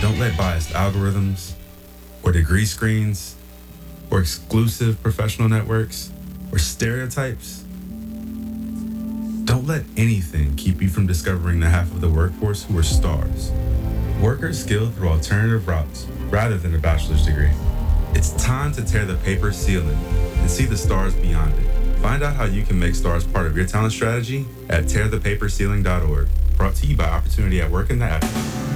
Don't let biased algorithms or degree screens or exclusive professional networks or stereotypes. Don't let anything keep you from discovering the half of the workforce who are stars. Workers skilled through alternative routes rather than a bachelor's degree. It's time to tear the paper ceiling and see the stars beyond it. Find out how you can make stars part of your talent strategy at tearthepaperceiling.org. Brought to you by Opportunity at Work in the App.